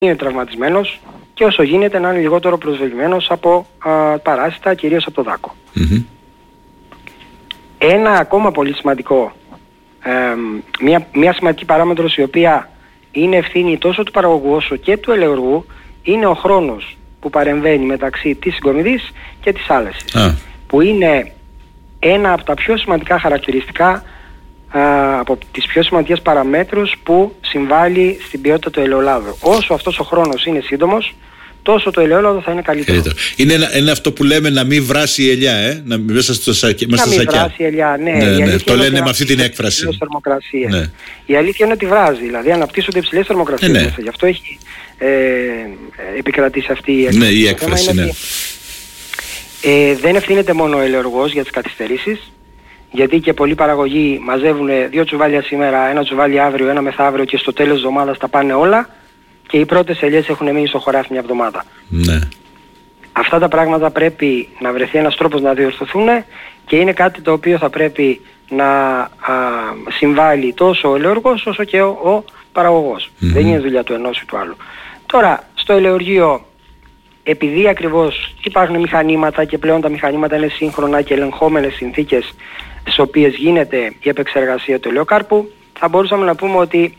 είναι τραυματισμένος και όσο γίνεται να είναι λιγότερο προσβεβλημένος από παράσιτα, κυρίως από το δάκο. Ένα ακόμα πολύ σημαντικό, μια σημαντική παράμετρος η οποία είναι ευθύνη τόσο του παραγωγού όσο και του ελαιοργού, είναι ο χρόνος που παρεμβαίνει μεταξύ της συγκομιδής και της άλεσης, που είναι ένα από τα πιο σημαντικά χαρακτηριστικά, από τις πιο σημαντικές παραμέτρους που συμβάλλει στην ποιότητα του ελαιολάδου. Όσο αυτός ο χρόνος είναι σύντομος, τόσο το ελαιόλαδο θα είναι καλύτερο. Είναι αυτό που λέμε να μην βράσει η ελιά, μέσα στα σακιά. Να μην βράσει η ελιά, ναι. Το λένε με αυτή την έκφραση. Ναι. Η αλήθεια είναι ότι βράζει, δηλαδή αναπτύσσονται υψηλές θερμοκρασίες μέσα. Γι' αυτό έχει επικρατήσει αυτή η έκφραση. Ναι, η έκφραση, ναι. Δεν ευθύνεται μόνο ο ελαιοργός για τις καθυστερήσεις, γιατί και πολλοί παραγωγοί μαζεύουν 2 τσουβάλια σήμερα, 1 τσουβάλι αύριο, 1 μεθαύριο και στο τέλος της εβδομάδας τα πάνε όλα και οι πρώτες ελιές έχουν μείνει στο χωράφι μια εβδομάδα. Ναι. Αυτά τα πράγματα πρέπει να βρεθεί ένας τρόπος να διορθωθούν και είναι κάτι το οποίο θα πρέπει να συμβάλλει τόσο ο ελαιοργός όσο και ο παραγωγός. Δεν είναι δουλειά του ενός ή του άλλου. Τώρα, στο ελαιοργείο, επειδή ακριβώς υπάρχουν μηχανήματα και πλέον τα μηχανήματα είναι σύγχρονα και ελεγχόμενες συνθήκες στις οποίες γίνεται η επεξεργασία του ελαιοκάρπου, θα μπορούσαμε να πούμε ότι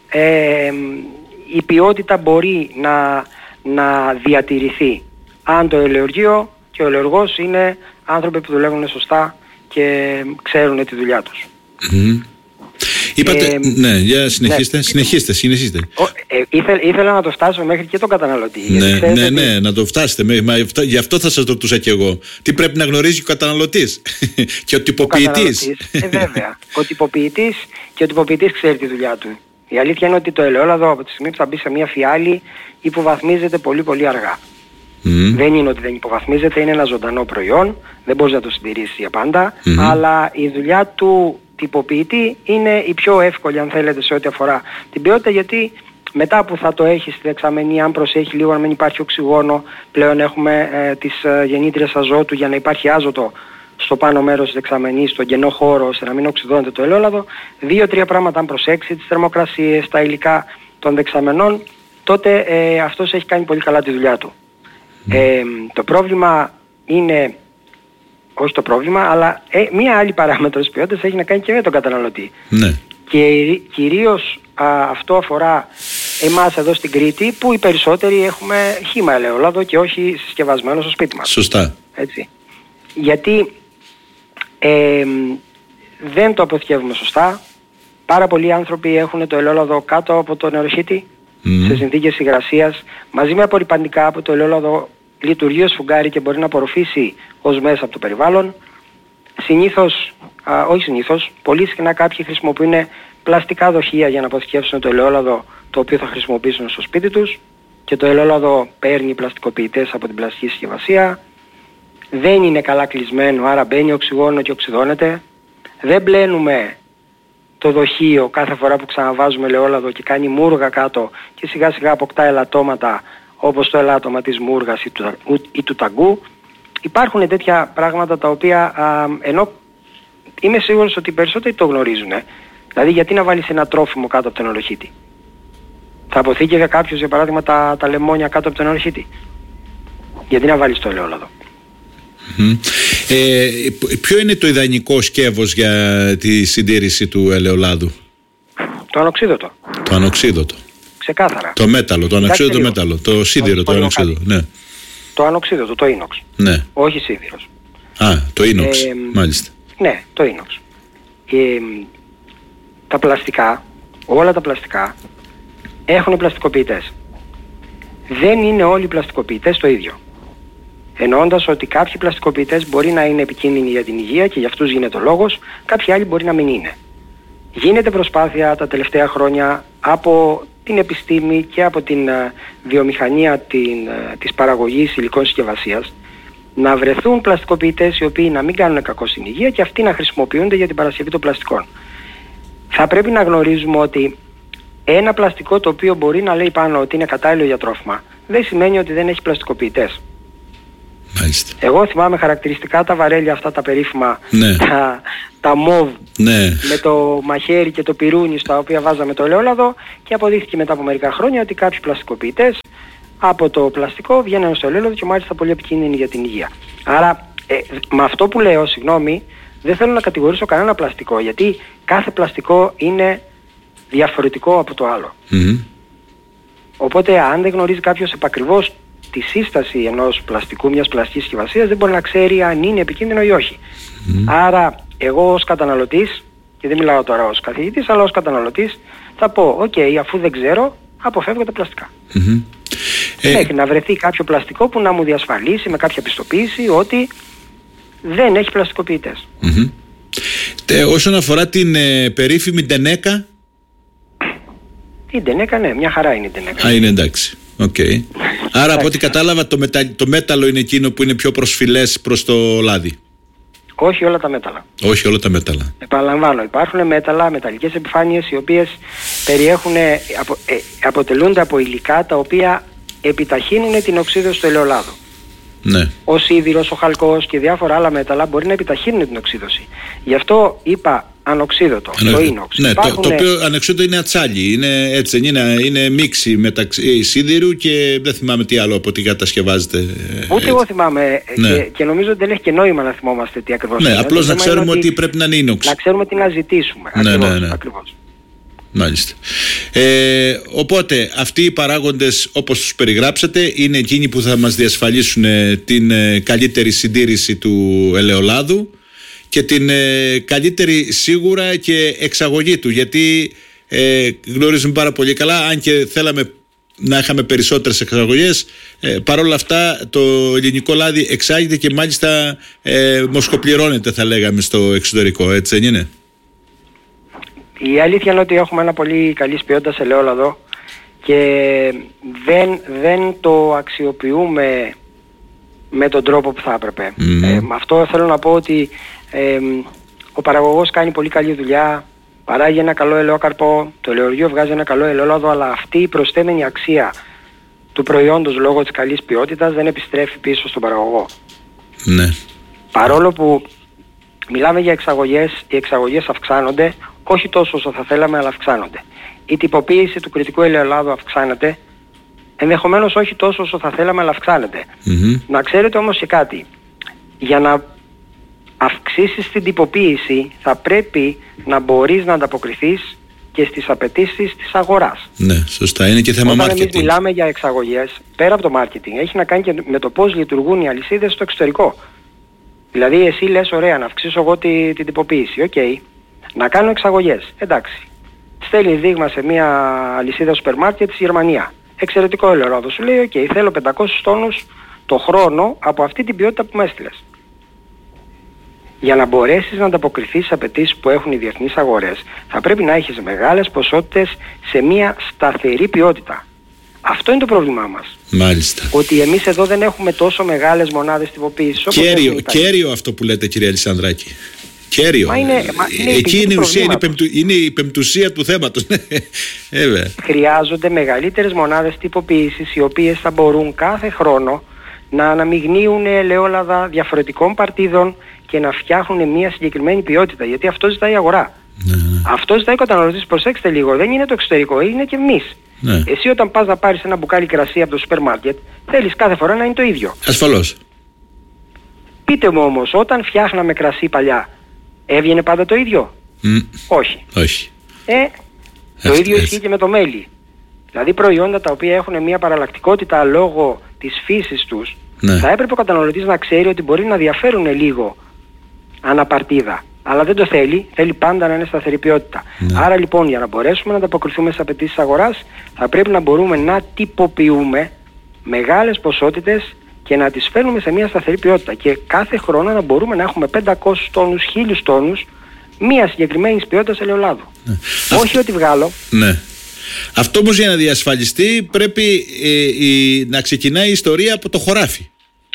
η ποιότητα μπορεί να διατηρηθεί αν το ελαιοργείο και ο ελαιοργός είναι άνθρωποι που δουλεύουν σωστά και ξέρουν τη δουλειά τους. Είπατε, ναι, για συνεχίστε, συνεχίστε. Ήθελα να το φτάσω μέχρι και τον καταναλωτή. Ναι, να το φτάσετε. Γι' αυτό θα σας ρωτούσα κι εγώ. Τι πρέπει να γνωρίζει ο καταναλωτής και ο τυποποιητής. Βέβαια. Ο τυποποιητής ξέρει τη δουλειά του. Η αλήθεια είναι ότι το ελαιόλαδο από τη στιγμή που θα μπει σε μια φιάλη υποβαθμίζεται πολύ πολύ αργά. Δεν είναι ότι δεν υποβαθμίζεται, είναι ένα ζωντανό προϊόν, δεν μπορείς να το συντηρήσεις για πάντα, αλλά η δουλειά του τυποποιητή είναι η πιο εύκολη αν θέλετε σε ό,τι αφορά την ποιότητα, γιατί μετά που θα το έχει στη δεξαμενή, αν προσέχει λίγο να μην υπάρχει οξυγόνο, πλέον έχουμε τις γεννήτριες αζότου για να υπάρχει άζωτο στο πάνω μέρος της δεξαμενής, στον κενό χώρο, ώστε να μην οξυδώνεται το ελαιόλαδο. 2-3 πράγματα αν προσέξει, τις θερμοκρασίες, τα υλικά των δεξαμενών, τότε αυτός έχει κάνει πολύ καλά τη δουλειά του. Το πρόβλημα είναι, όχι το πρόβλημα, αλλά μία άλλη παράμετρος ποιότητας έχει να κάνει και με τον καταναλωτή. Ναι. Και κυρίως αυτό αφορά εμάς εδώ στην Κρήτη, που οι περισσότεροι έχουμε χύμα ελαιόλαδο και όχι συσκευασμένο στο σπίτι μας. Σωστά. Έτσι. Γιατί δεν το αποθηκεύουμε σωστά. Πάρα πολλοί άνθρωποι έχουν το ελαιόλαδο κάτω από το νεροχύτη, σε συνθήκες υγρασίας, μαζί με απορρυπαντικά που το ελαιόλαδο λειτουργεί ως φουγγάρι και μπορεί να απορροφήσει ως μέσα από το περιβάλλον. Πολύ συχνά κάποιοι χρησιμοποιούν πλαστικά δοχεία για να αποθηκεύσουν το ελαιόλαδο το οποίο θα χρησιμοποιήσουν στο σπίτι τους και το ελαιόλαδο παίρνει πλαστικοποιητές από την πλαστική συσκευασία. Δεν είναι καλά κλεισμένο, άρα μπαίνει οξυγόνο και οξυδώνεται. Δεν μπλένουμε το δοχείο κάθε φορά που ξαναβάζουμε ελαιόλαδο και κάνει μούργα κάτω και σιγά σιγά αποκτά ελαττώματα όπως το ελάττωμα της μούργας ή του ταγκού. Υπάρχουν τέτοια πράγματα τα οποία ενώ είμαι σίγουρος ότι οι περισσότεροι το γνωρίζουν. Δηλαδή γιατί να βάλεις ένα τρόφιμο κάτω από τον νεροχύτη. Θα αποθήκευε κάποιος για παράδειγμα τα λεμόνια κάτω από τον νεροχύτη. Γιατί να βάλεις το ελαιόλαδο. Ποιο είναι το ιδανικό σκεύος για τη συντήρηση του ελαιολάδου? Το ανοξίδωτο. Το ανοξίδωτο. Ξεκάθαρα. Το μέταλλο, το ανοξίδωτο μέταλλο. Το σίδηρο, το ανοξίδωτο. Ναι. Το ανοξίδωτο, το ίνοξ. Ναι. Όχι σίδηρος. Το ίνοξ. Μάλιστα. Ναι, το ίνοξ. Τα πλαστικά, όλα τα πλαστικά έχουν πλαστικοποιητές. Δεν είναι όλοι οι πλαστικοποιητές το ίδιο. Εννοώντας ότι κάποιοι πλαστικοποιητές μπορεί να είναι επικίνδυνοι για την υγεία και για αυτούς γίνεται ο λόγος, κάποιοι άλλοι μπορεί να μην είναι. Γίνεται προσπάθεια τα τελευταία χρόνια από την επιστήμη και από την βιομηχανία της παραγωγής υλικών συσκευασίας να βρεθούν πλαστικοποιητές οι οποίοι να μην κάνουν κακό στην υγεία και αυτοί να χρησιμοποιούνται για την παρασκευή των πλαστικών. Θα πρέπει να γνωρίζουμε ότι ένα πλαστικό το οποίο μπορεί να λέει πάνω ότι είναι κατάλληλο για τρόφιμα δεν σημαίνει ότι δεν έχει πλαστικοποιητές. Μάλιστα. Εγώ θυμάμαι χαρακτηριστικά τα βαρέλια αυτά τα περίφημα, τα μοβ με το μαχαίρι και το πυρούνι στα οποία βάζαμε το ελαιόλαδο, και αποδείχθηκε μετά από μερικά χρόνια ότι κάποιοι πλαστικοποιητές από το πλαστικό βγαίνουν στο ελαιόλαδο και μάλιστα πολύ επικίνδυνοι για την υγεία. Άρα με αυτό που λέω, συγγνώμη, δεν θέλω να κατηγορήσω κανένα πλαστικό, γιατί κάθε πλαστικό είναι διαφορετικό από το άλλο. Οπότε αν δεν γνωρίζει κάποιος επακριβώς τη σύσταση ενός πλαστικού, μιας πλαστικής συσκευασίας, δεν μπορεί να ξέρει αν είναι επικίνδυνο ή όχι. Άρα εγώ ως καταναλωτής, και δεν μιλάω τώρα ως καθηγητής, αλλά ως καταναλωτής, θα πω, αφού δεν ξέρω, αποφεύγω τα πλαστικά. Μέχρι να βρεθεί κάποιο πλαστικό που να μου διασφαλίσει με κάποια πιστοποίηση ότι δεν έχει πλαστικοποιητές. Όσον αφορά την περίφημη Ντενέκα. Η Ντενέκα, ναι, μια χαρά είναι η Ντενέκα. Είναι εντάξει. Άρα από ό,τι κατάλαβα το μέταλλο είναι εκείνο που είναι πιο προσφυλές προς το λάδι. Όχι όλα τα μέταλλα. Όχι όλα τα μέταλλα. Επαναλαμβάνω, υπάρχουν μέταλλα, μεταλλικές επιφάνειες, οι οποίες αποτελούνται από υλικά τα οποία επιταχύνουν την οξύδωση του ελαιολάδου. Ναι. Ο σίδηρος, ο χαλκός και διάφορα άλλα μέταλλα μπορεί να επιταχύνουν την οξύδωση. Γι' αυτό είπα ανοξίδωτο. Το ίνοξ. Ναι, το οποίο ανοξίδωτο είναι ατσάλι. Είναι έτσι, είναι μίξη μεταξύ σίδηρου και δεν θυμάμαι τι άλλο από τι κατασκευάζεται. Ούτε εγώ θυμάμαι. Και νομίζω ότι δεν έχει και νόημα να θυμόμαστε τι ακριβώς είναι. Απλώς να ξέρουμε ότι πρέπει να είναι ίνοξ. Να ξέρουμε τι να ζητήσουμε. Ακριβώς. Μάλιστα. Οπότε αυτοί οι παράγοντες, όπως τους περιγράψατε, είναι εκείνοι που θα μας διασφαλίσουν την καλύτερη συντήρηση του ελαιολάδου και την καλύτερη σίγουρα και εξαγωγή του, γιατί γνωρίζουμε πάρα πολύ καλά, αν και θέλαμε να είχαμε περισσότερες εξαγωγές, παρόλα αυτά το ελληνικό λάδι εξάγεται και μάλιστα μοσχοπληρώνεται, θα λέγαμε, στο εξωτερικό, έτσι δεν είναι? Η αλήθεια είναι ότι έχουμε ένα πολύ καλής ποιότητας ελαιόλαδο και δεν το αξιοποιούμε με τον τρόπο που θα έπρεπε. Με αυτό θέλω να πω ότι ο παραγωγός κάνει πολύ καλή δουλειά, παράγει ένα καλό ελαιόκαρπο, το ελαιοργείο βγάζει ένα καλό ελαιόλαδο, αλλά αυτή η προσθέμενη αξία του προϊόντος λόγω της καλής ποιότητας δεν επιστρέφει πίσω στον παραγωγό. Ναι. Παρόλο που μιλάμε για εξαγωγές, οι εξαγωγές αυξάνονται, όχι τόσο όσο θα θέλαμε, αλλά αυξάνονται. Η τυποποίηση του κριτικού ελαιολάδου αυξάνεται, ενδεχομένως όχι τόσο όσο θα θέλαμε, αλλά αυξάνεται. Να ξέρετε όμως και κάτι, για να αυξήσεις την τυποποίηση θα πρέπει να μπορείς να ανταποκριθείς και στις απαιτήσεις της αγοράς. Ναι, σωστά, είναι και θέμα marketing. Όταν εμείς μιλάμε για εξαγωγές, πέρα από το marketing, έχει να κάνει και με το πώς λειτουργούν οι αλυσίδες στο εξωτερικό. Δηλαδή εσύ λες, ωραία, να αυξήσω εγώ την τυποποίηση, να κάνω εξαγωγές, εντάξει. Στέλνει δείγμα σε μια αλυσίδα σούπερ μάρκετ στη Γερμανία. Εξαιρετικό ελαιόλαδο, σου λέει, θέλω 500 τόνους το χρόνο από αυτή την ποιότητα που με έστειλες. Για να μπορέσεις να ανταποκριθείς στις απαιτήσεις που έχουν οι διεθνείς αγορές, θα πρέπει να έχεις μεγάλες ποσότητες σε μια σταθερή ποιότητα. Αυτό είναι το πρόβλημά μας. Μάλιστα. Ότι εμείς εδώ δεν έχουμε τόσο μεγάλες μονάδες τυποποίησης. Κέριο αυτό που λέτε, κυρία Αλισανδράκη. Κέριο. Εκεί είναι η ουσία, είναι η πεμπτουσία του θέματος. Χρειάζονται μεγαλύτερες μονάδες τυποποίησης, οι οποίες θα μπορούν κάθε χρόνο να αναμειγνύουν ελαιόλαδα διαφορετικών παρτίδων και να φτιάχνουν μια συγκεκριμένη ποιότητα. Γιατί αυτό ζητάει η αγορά. Αυτό ζητάει ο καταναλωτής. Προσέξτε λίγο, δεν είναι το εξωτερικό, είναι και εμείς. Εσύ όταν πας να πάρεις ένα μπουκάλι κρασί από το σούπερ μάρκετ, θέλεις κάθε φορά να είναι το ίδιο. Ασφαλώς. Πείτε μου όμως, όταν φτιάχναμε κρασί παλιά, έβγαινε πάντα το ίδιο? Όχι. Το ίδιο ισχύει και με το μέλι. Δηλαδή προϊόντα τα οποία έχουν μια παραλλακτικότητα λόγω της φύσης τους, θα έπρεπε ο καταναλωτής να ξέρει ότι μπορεί να διαφέρουν λίγο αναπαρτίδα. Αλλά δεν το θέλει, θέλει πάντα να είναι σταθερή ποιότητα. Άρα λοιπόν, για να μπορέσουμε να ανταποκριθούμε στις απαιτήσεις της αγοράς, θα πρέπει να μπορούμε να τυποποιούμε μεγάλες ποσότητες και να τις φέρνουμε σε μια σταθερή ποιότητα. Και κάθε χρόνο να μπορούμε να έχουμε 500 τόνους, 1000 τόνους μια συγκεκριμένη ποιότητας ελαιολάδου. Όχι ότι βγάλω. Ναι. Αυτό όμως για να διασφαλιστεί πρέπει να ξεκινάει η ιστορία από το χωράφι.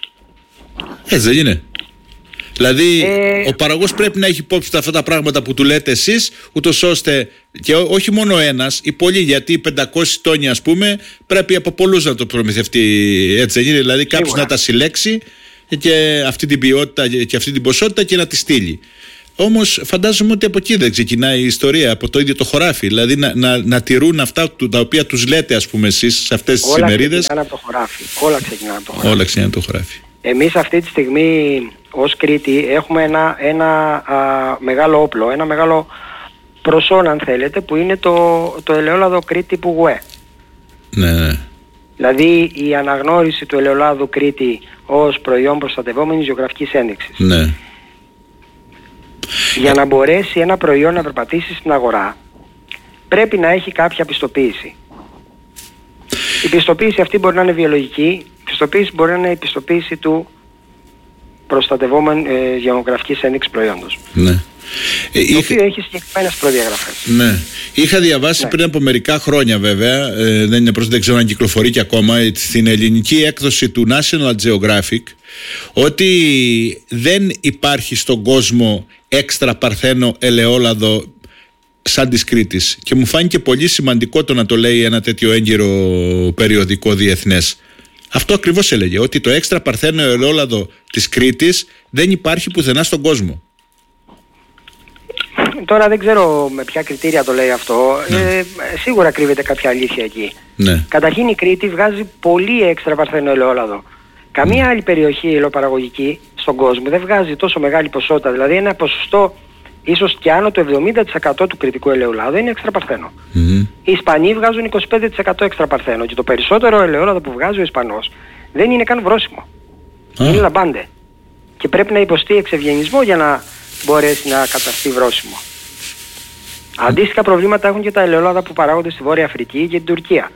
Έτσι δεν είναι? Δηλαδή ο παραγωγός πρέπει να έχει υπόψη αυτά τα πράγματα που του λέτε εσείς, ούτως ώστε, και όχι μόνο ένας, οι πολλοί, γιατί 500 τόνοι ας πούμε πρέπει από πολλούς να το προμηθευτεί, έτσι δεν είναι? Δηλαδή κάποιος να τα συλλέξει και αυτή την ποιότητα και αυτή την ποσότητα και να τη στείλει. Όμως φαντάζομαι ότι από εκεί δεν ξεκινάει η ιστορία, από το ίδιο το χωράφι. Δηλαδή να τηρούν αυτά τα οποία τους λέτε, ας πούμε, εσείς σε αυτές τις ημερίδες. Όλα ξεκινάνε από το χωράφι. Όλα ξεκινάνε από το χωράφι. Εμείς αυτή τη στιγμή ως Κρήτη έχουμε ένα μεγάλο όπλο, ένα μεγάλο προσόν, αν θέλετε, που είναι το ελαιόλαδο Κρήτη Πουγουέ. Ναι. Δηλαδή η αναγνώριση του ελαιολάδου Κρήτη ως προϊόν προστατευόμενης γεωγραφικής ένδειξης. Ναι. Για να μπορέσει ένα προϊόν να περπατήσει στην αγορά, πρέπει να έχει κάποια πιστοποίηση. Η πιστοποίηση αυτή μπορεί να είναι βιολογική, η πιστοποίηση μπορεί να είναι η πιστοποίηση του προστατευόμενου γεωγραφικής ένδειξης προϊόντος. Ναι. Το οποίο έχει συγκεκριμένες προδιαγραφές. Ναι. Είχα διαβάσει πριν από μερικά χρόνια, βέβαια, δεν ξέρω αν κυκλοφορεί και ακόμα, στην ελληνική έκδοση του National Geographic, ότι δεν υπάρχει στον κόσμο έξτρα παρθένο ελαιόλαδο σαν της Κρήτης. Και μου φάνηκε πολύ σημαντικό το να το λέει ένα τέτοιο έγκυρο περιοδικό διεθνές. Αυτό ακριβώς έλεγε, ότι το έξτρα παρθένο ελαιόλαδο της Κρήτης δεν υπάρχει πουθενά στον κόσμο. Τώρα δεν ξέρω με ποια κριτήρια το λέει αυτό. Ναι. Σίγουρα κρύβεται κάποια αλήθεια εκεί. Ναι. Καταρχήν η Κρήτη βγάζει πολύ έξτρα παρθένο ελαιόλαδο. Καμία άλλη περιοχή ελαιοπαραγωγική στον κόσμο δεν βγάζει τόσο μεγάλη ποσότητα. Δηλαδή ένα ποσοστό ίσως και άνω το 70% του κρητικού ελαιολάδου είναι έξτρα παρθένο. Οι Ισπανοί βγάζουν 25% έξτρα παρθένο και το περισσότερο ελαιόλαδο που βγάζει ο Ισπανός δεν είναι καν βρώσιμο. Είναι λαμπάντε. Και πρέπει να υποστεί εξευγενισμό για να μπορέσει να καταστεί βρώσιμο. Αντίστοιχα προβλήματα έχουν και τα ελαιόλαδα που παράγονται στη Βόρεια Αφρική και την Τουρκία.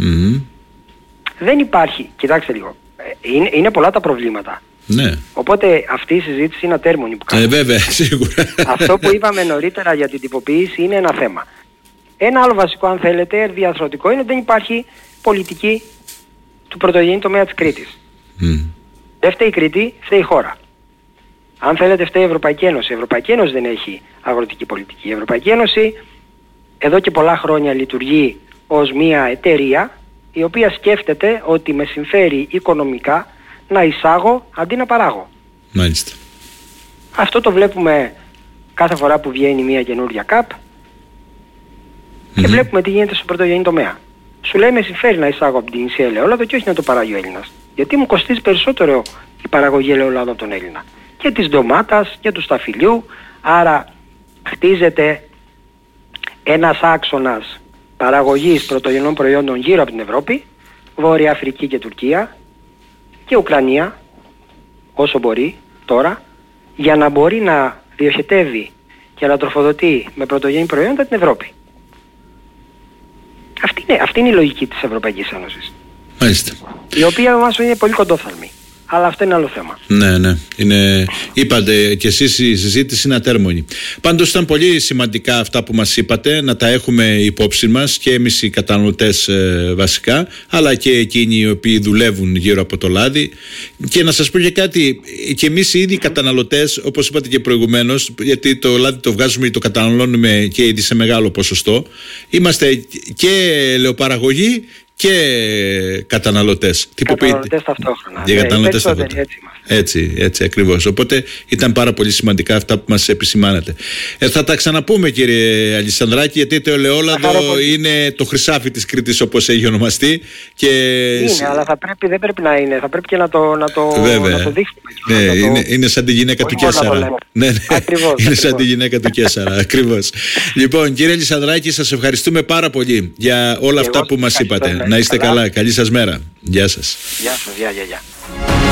Δεν υπάρχει, κοιτάξτε λίγο, είναι πολλά τα προβλήματα. Ναι. Οπότε αυτή η συζήτηση είναι ατέρμονη που κάνουμε. Βέβαια, σίγουρα. Αυτό που είπαμε νωρίτερα για την τυποποίηση είναι ένα θέμα. Ένα άλλο βασικό, αν θέλετε, διαθροτικό, είναι ότι δεν υπάρχει πολιτική του πρωτογενή τομέα της Κρήτης. Δεν φταίει η Κρήτη, φταίει η χώρα. Αν θέλετε, φταίει η Ευρωπαϊκή Ένωση. Η Ευρωπαϊκή Ένωση δεν έχει αγροτική πολιτική. Η Ευρωπαϊκή Ένωση εδώ και πολλά χρόνια λειτουργεί ως μια εταιρεία η οποία σκέφτεται ότι με συμφέρει οικονομικά να εισάγω αντί να παράγω. Μάλιστα. Αυτό το βλέπουμε κάθε φορά που βγαίνει μια καινούργια ΚΑΠ και βλέπουμε τι γίνεται στο πρωτογενή τομέα. Σου λέει με συμφέρει να εισάγω από την νησία ελαιόλαδο και όχι να το παράγει ο Έλληνας. Γιατί μου κοστίζει περισσότερο η παραγωγή ελαιόλαδου από τον Έλληνα. Και της ντομάτας και του σταφυλιού. Άρα χτίζεται ένας άξονας παραγωγής πρωτογενών προϊόντων γύρω από την Ευρώπη, Βόρεια Αφρική και Τουρκία και Ουκρανία, όσο μπορεί τώρα, για να μπορεί να διοχετεύει και να τροφοδοτεί με πρωτογενή προϊόντα την Ευρώπη. Αυτή είναι η λογική της Ευρωπαϊκής Ένωσης. Μάλιστα. Η οποία όμως είναι πολύ κοντόφθαλμη. Αλλά αυτό είναι άλλο θέμα. Ναι. Είπατε και εσείς, η συζήτηση είναι ατέρμονη. Πάντως ήταν πολύ σημαντικά αυτά που μας είπατε, να τα έχουμε υπόψη μας και εμείς οι καταναλωτές βασικά, αλλά και εκείνοι οι οποίοι δουλεύουν γύρω από το λάδι. Και να σας πω και κάτι, και εμείς οι ίδιοι καταναλωτές, όπως είπατε και προηγουμένως, γιατί το λάδι το βγάζουμε και το καταναλώνουμε και ήδη σε μεγάλο ποσοστό, είμαστε και ελαιοπαραγωγοί και καταναλωτές. Καταναλωτές ταυτόχρονα. Και καταναλωτές ταυτόχρονα. Έτσι ακριβώς. Οπότε ήταν πάρα πολύ σημαντικά αυτά που μας επισημάνατε. Θα τα ξαναπούμε, κύριε Αλισανδράκη, γιατί το ελαιόλαδο είναι το χρυσάφι της Κρήτης, όπως έχει ονομαστεί. Είναι, αλλά δεν πρέπει να είναι. Θα πρέπει και να το δείχνουμε. Είναι σαν τη γυναίκα του Κέσσαρα. Είναι σαν τη γυναίκα του Κέσσαρα. Ακριβώς. Λοιπόν, κύριε Αλισανδράκη, σας ευχαριστούμε πάρα πολύ για όλα αυτά που μας είπατε. Να είστε καλά. Καλή σας μέρα. Γεια σας. Γεια σας. Γεια.